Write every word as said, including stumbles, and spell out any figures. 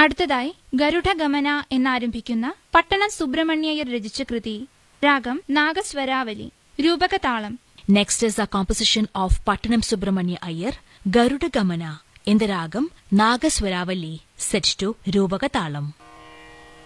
അടുത്തതായി ഗരുഡഗമന എന്നാരംഭിക്കുന്ന പട്ടണം സുബ്രഹ്മണ്യയ്യർ രചിച്ച കൃതി. രാഗം നാഗസ്വരാവലി. രൂപകതാളം. Next is a composition of Pattanam Subramanya Iyer, Garuda Gamana, in the ragam Nagaswaravali, set to Rupakatalam.